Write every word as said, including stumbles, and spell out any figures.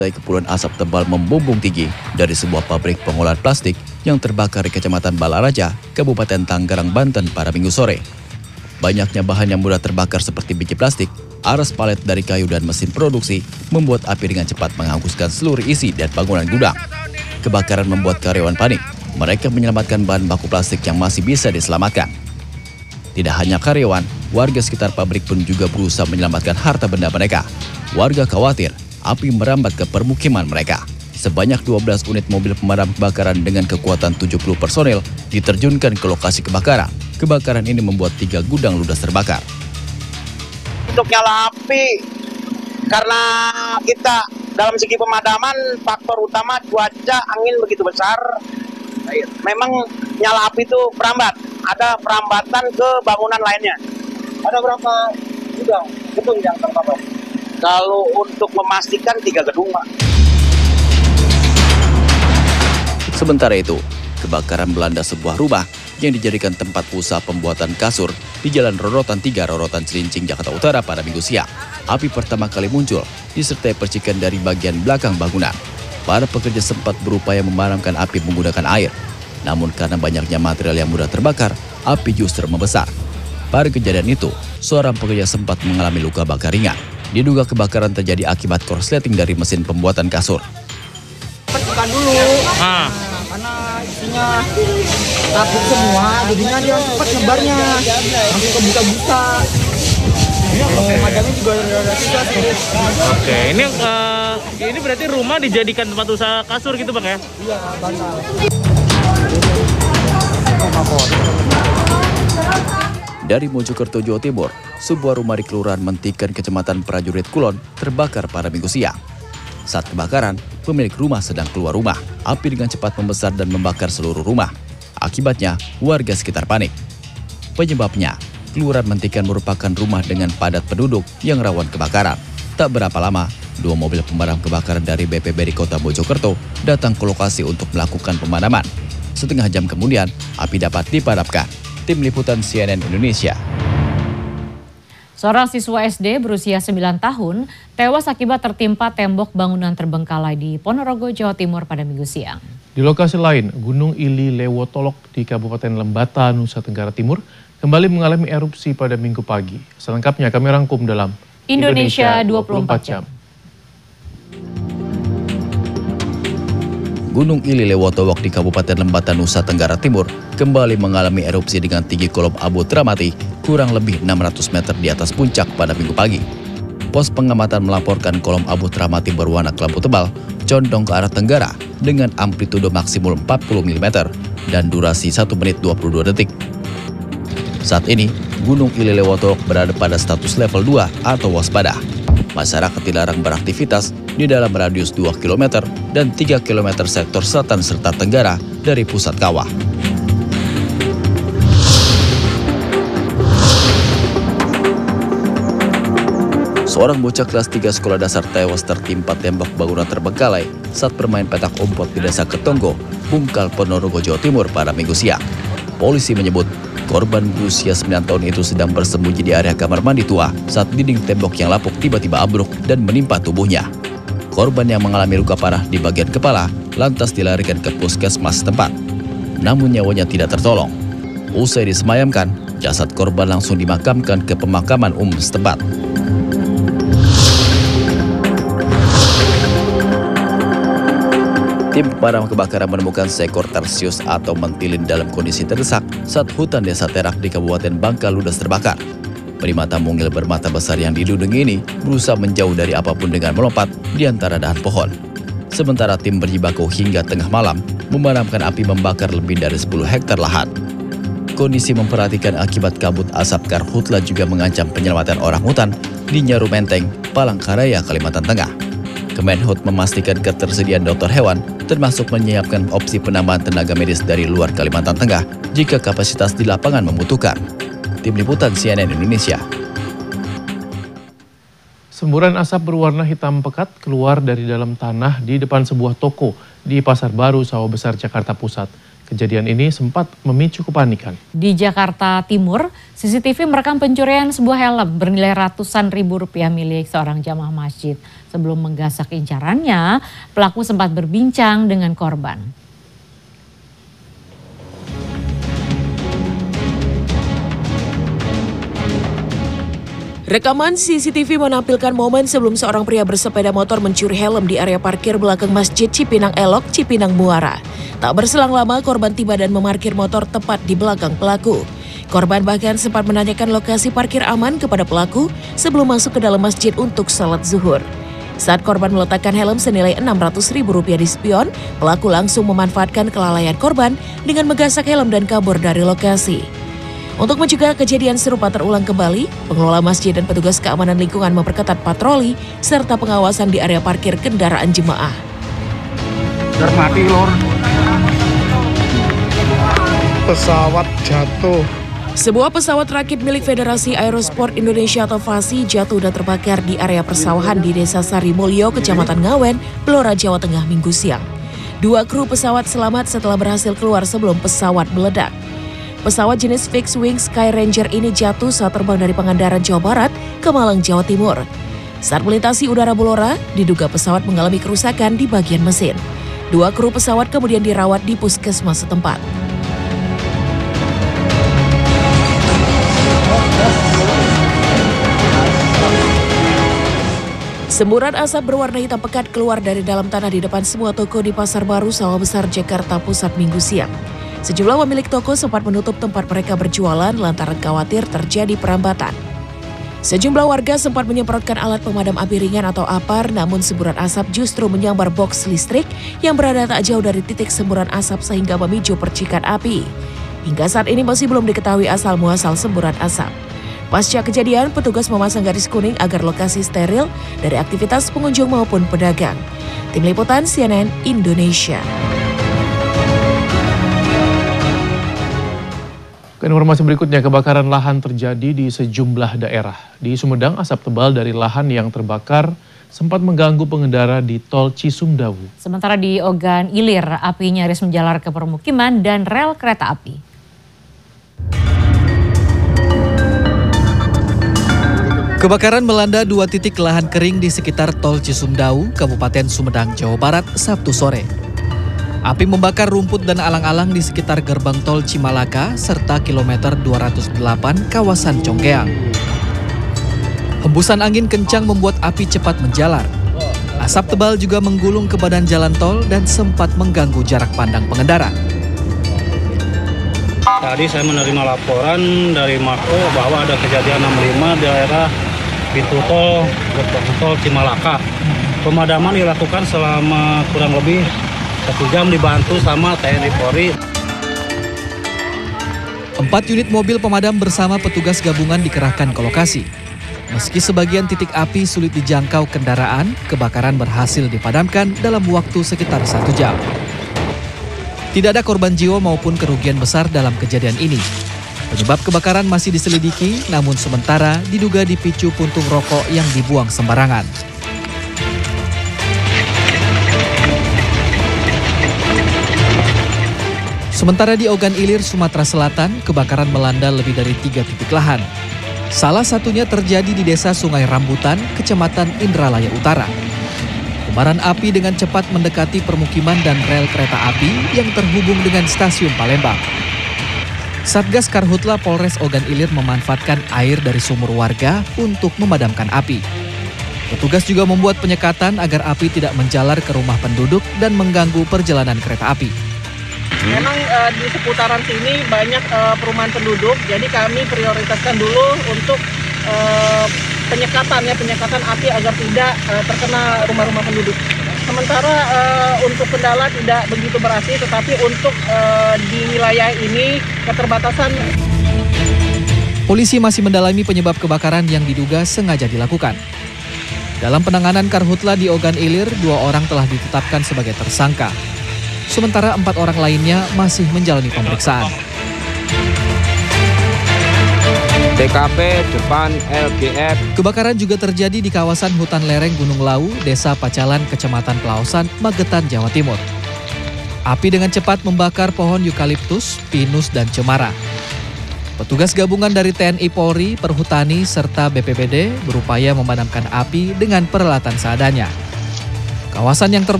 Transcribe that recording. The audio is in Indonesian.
Kepulan asap tebal membumbung tinggi dari sebuah pabrik pengolahan plastik yang terbakar di Kecamatan Balaraja, Kabupaten Tanggerang, Banten pada Minggu sore. Banyaknya bahan yang mudah terbakar seperti biji plastik, aras palet dari kayu dan mesin produksi membuat api dengan cepat menghanguskan seluruh isi dan bangunan gudang. Kebakaran membuat karyawan panik. Mereka menyelamatkan bahan baku plastik yang masih bisa diselamatkan. Tidak hanya karyawan, warga sekitar pabrik pun juga berusaha menyelamatkan harta benda mereka. Warga khawatir api merambat ke permukiman mereka. Sebanyak dua belas unit mobil pemadam kebakaran dengan kekuatan tujuh puluh personil diterjunkan ke lokasi kebakaran. Kebakaran ini membuat tiga gudang ludes terbakar. Untuk nyala api, karena kita dalam segi pemadaman, faktor utama cuaca, angin begitu besar, memang nyala api itu perambat. Ada perambatan ke bangunan lainnya. Ada berapa gudang gedung yang terbakar? Kalau untuk memastikan tiga gedung, Pak. Sementara itu, kebakaran melanda sebuah rumah yang dijadikan tempat usaha pembuatan kasur di Jalan Rorotan tiga, Rorotan Cilincing, Jakarta Utara pada Minggu siang. Api pertama kali muncul disertai percikan dari bagian belakang bangunan. Para pekerja sempat berupaya memadamkan api menggunakan air. Namun karena banyaknya material yang mudah terbakar, api justru membesar. Pada kejadian itu, seorang pekerja sempat mengalami luka bakar ringan. Diduga kebakaran terjadi akibat korsleting dari mesin pembuatan kasur. Percikan dulu, ah. Karena isinya takut semua, jadinya dia cepat nyebarnya, langsung kebuka-buka. Madamnya juga ada susah sih. Oke, ini uh, ini berarti rumah dijadikan tempat usaha kasur gitu Bang ya? Iya, benar. Dari Mojokerto, Jawa Timur, sebuah rumah di Kelurahan Mentikan, Kecamatan Prajurit Kulon, terbakar pada Minggu siang. Saat kebakaran, pemilik rumah sedang keluar rumah. Api dengan cepat membesar dan membakar seluruh rumah. Akibatnya, warga sekitar panik. Penyebabnya, Kelurahan Mentikan merupakan rumah dengan padat penduduk yang rawan kebakaran. Tak berapa lama, dua mobil pemadam kebakaran dari B P B D Kota Mojokerto datang ke lokasi untuk melakukan pemadaman. Setengah jam kemudian, api dapat dipadamkan. Tim Liputan C N N Indonesia. Seorang siswa S D berusia sembilan tahun tewas akibat tertimpa tembok bangunan terbengkalai di Ponorogo, Jawa Timur pada Minggu siang. Di lokasi lain, Gunung Ili Lewotolok di Kabupaten Lembata, Nusa Tenggara Timur kembali mengalami erupsi pada Minggu pagi. Selengkapnya kami rangkum dalam Indonesia dua puluh empat jam. Gunung Ili Lewotolok di Kabupaten Lembata, Nusa Tenggara Timur kembali mengalami erupsi dengan tinggi kolom abu teramati kurang lebih enam ratus meter di atas puncak pada Minggu pagi. Pos pengamatan melaporkan kolom abu teramati berwarna kelabu tebal condong ke arah tenggara dengan amplitudo maksimum empat puluh milimeter dan durasi satu menit dua puluh dua detik. Saat ini, Gunung Ili Lewotolok berada pada status level dua atau waspada. Masyarakat dilarang beraktivitas di dalam radius dua kilometer dan tiga kilometer sektor selatan serta tenggara dari pusat kawah. Seorang bocah kelas tiga sekolah dasar tewas tertimpa tembok bangunan terbengkalai saat bermain petak umpet di Desa Ketonggo, Bungkal, Ponorogo, Jawa Timur pada Minggu siang. Polisi menyebut korban berusia sembilan tahun itu sedang bersembunyi di area kamar mandi tua saat dinding tembok yang lapuk tiba-tiba ambruk dan menimpa tubuhnya. Korban yang mengalami luka parah di bagian kepala lantas dilarikan ke puskesmas setempat. Namun nyawanya tidak tertolong. Usai disemayamkan, jasad korban langsung dimakamkan ke pemakaman umum setempat. Tim pemadam kebakaran menemukan seekor tarsius atau mentilin dalam kondisi terdesak saat hutan desa Terak di Kabupaten Bangka ludes terbakar. Primata mungil bermata besar yang dilindungi ini berusaha menjauh dari apapun dengan melompat di antara dahan pohon. Sementara tim berjibaku hingga tengah malam memadamkan api membakar lebih dari sepuluh hektar lahan. Kondisi memperhatikan akibat kabut asap karhutla juga mengancam penyelamatan orang hutan di Nyaru Menteng, Palangkaraya, Kalimantan Tengah. Kemenhub memastikan ketersediaan dokter hewan termasuk menyiapkan opsi penambahan tenaga medis dari luar Kalimantan Tengah jika kapasitas di lapangan membutuhkan. Tim Liputan C N N Indonesia. Semburan asap berwarna hitam pekat keluar dari dalam tanah di depan sebuah toko di Pasar Baru, Sawah Besar, Jakarta Pusat. Kejadian ini sempat memicu kepanikan. Di Jakarta Timur, C C T V merekam pencurian sebuah helm bernilai ratusan ribu rupiah milik seorang jamaah masjid. Sebelum menggasak incarannya, pelaku sempat berbincang dengan korban. Rekaman C C T V menampilkan momen sebelum seorang pria bersepeda motor mencuri helm di area parkir belakang Masjid Cipinang Elok, Cipinang Muara. Tak berselang lama korban tiba dan memarkir motor tepat di belakang pelaku. Korban bahkan sempat menanyakan lokasi parkir aman kepada pelaku sebelum masuk ke dalam masjid untuk salat zuhur. Saat korban meletakkan helm senilai enam ratus ribu rupiah di spion, pelaku langsung memanfaatkan kelalaian korban dengan menggasak helm dan kabur dari lokasi. Untuk mencegah kejadian serupa terulang kembali, pengelola masjid dan petugas keamanan lingkungan memperketat patroli serta pengawasan di area parkir kendaraan jemaah. Mati lor. Pesawat jatuh. Sebuah pesawat rakit milik Federasi Aerosport Indonesia atau FASI jatuh dan terbakar di area persawahan di Desa Sarimulyo, Kecamatan Ngawen, Blora, Jawa Tengah, Minggu siang. Dua kru pesawat selamat setelah berhasil keluar sebelum pesawat meledak. Pesawat jenis Fixed Wing Sky Ranger ini jatuh saat terbang dari Pangandaran, Jawa Barat ke Malang, Jawa Timur. Saat melintasi udara Blora, diduga pesawat mengalami kerusakan di bagian mesin. Dua kru pesawat kemudian dirawat di puskesmas setempat. Semburan asap berwarna hitam pekat keluar dari dalam tanah di depan sebuah toko di Pasar Baru, Sawah Besar, Jakarta Pusat, Minggu siang. Sejumlah pemilik toko sempat menutup tempat mereka berjualan lantaran khawatir terjadi perambatan. Sejumlah warga sempat menyemprotkan alat pemadam api ringan atau APAR, namun semburan asap justru menyambar box listrik yang berada tak jauh dari titik semburan asap sehingga memicu percikan api. Hingga saat ini masih belum diketahui asal-muasal semburan asap. Pasca kejadian, petugas memasang garis kuning agar lokasi steril dari aktivitas pengunjung maupun pedagang. Tim Liputan C N N Indonesia. Ke informasi berikutnya, kebakaran lahan terjadi di sejumlah daerah. Di Sumedang, asap tebal dari lahan yang terbakar sempat mengganggu pengendara di Tol Cisumdawu. Sementara di Ogan Ilir, api nyaris menjalar ke permukiman dan rel kereta api. Kebakaran melanda dua titik lahan kering di sekitar Tol Cisumdawu, Kabupaten Sumedang, Jawa Barat, Sabtu sore. Api membakar rumput dan alang-alang di sekitar gerbang tol Cimalaka serta kilometer dua ratus delapan kawasan Congkeang. Hembusan angin kencang membuat api cepat menjalar. Asap tebal juga menggulung ke badan jalan tol dan sempat mengganggu jarak pandang pengendara. Tadi saya menerima laporan dari Mako bahwa ada kejadian enam puluh lima di daerah pintu tol gerbang tol Cimalaka. Pemadaman dilakukan selama kurang lebih satu jam dibantu sama T N I Polri. Empat unit mobil pemadam bersama petugas gabungan dikerahkan ke lokasi. Meski sebagian titik api sulit dijangkau kendaraan, kebakaran berhasil dipadamkan dalam waktu sekitar satu jam. Tidak ada korban jiwa maupun kerugian besar dalam kejadian ini. Penyebab kebakaran masih diselidiki, namun sementara diduga dipicu puntung rokok yang dibuang sembarangan. Sementara di Ogan Ilir, Sumatera Selatan, kebakaran melanda lebih dari tiga titik lahan. Salah satunya terjadi di Desa Sungai Rambutan, Kecamatan Indralaya Utara. Kobaran api dengan cepat mendekati permukiman dan rel kereta api yang terhubung dengan stasiun Palembang. Satgas Karhutla Polres Ogan Ilir memanfaatkan air dari sumur warga untuk memadamkan api. Petugas juga membuat penyekatan agar api tidak menjalar ke rumah penduduk dan mengganggu perjalanan kereta api. Memang uh, di seputaran sini banyak uh, perumahan penduduk, jadi kami prioritaskan dulu untuk uh, penyekatan ya penyekatan api agar tidak uh, terkena rumah-rumah penduduk. Sementara uh, untuk kendala tidak begitu berarti, tetapi untuk uh, di wilayah ini keterbatasan. Polisi masih mendalami penyebab kebakaran yang diduga sengaja dilakukan. Dalam penanganan Karhutla di Ogan Ilir, dua orang telah ditetapkan sebagai tersangka. Sementara empat orang lainnya masih menjalani pemeriksaan. T K P depan L G F. Kebakaran juga terjadi di kawasan hutan lereng Gunung Lawu, Desa Pacalan, Kecamatan Pelaosan, Magetan, Jawa Timur. Api dengan cepat membakar pohon eukaliptus, pinus, dan cemara. Petugas gabungan dari T N I Polri, Perhutani, serta B P B D berupaya memadamkan api dengan peralatan seadanya. Kawasan yang terbakar